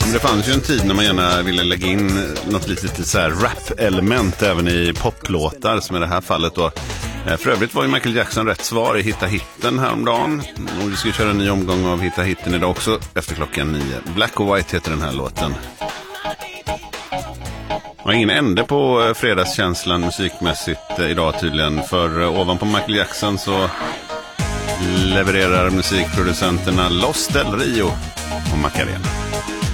Det fanns ju en tid när man gärna ville lägga in något litet så här rap-element även i poplåtar, som i det här fallet då. För övrigt var ju Michael Jackson rätt svar i Hitta Hitten häromdagen. Och vi ska köra en ny omgång av Hitta Hitten idag också efter klockan 9. Black or White heter den här låten. Det var ingen ände på fredagskänslan musikmässigt idag tydligen. För ovanpå Michael Jackson så levererar musikproducenterna Los Del Rio och Macarena.